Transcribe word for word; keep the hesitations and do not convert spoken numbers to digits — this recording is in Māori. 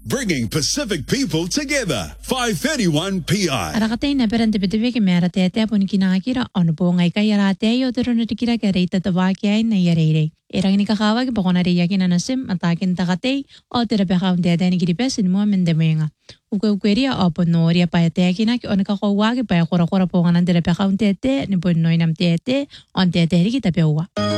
bringing Pacific people together. five thirty-one P I. Arakatay na perante bitibiki mera tete pun kinakira ono po ngay kaya rate yo tero na tikira kare tatawaki ay na yarere. Erang ni kakawag pa kona riyakin na nasim atakin takatay o tera pekaun tete ni kiripesin mo mendemenga. Uke ukeria o ponoria pa yateki na ki ono kakawagi pa yakora kora po nga nandera pekaun tete ni po noy nam tete on tete ri kita pewa.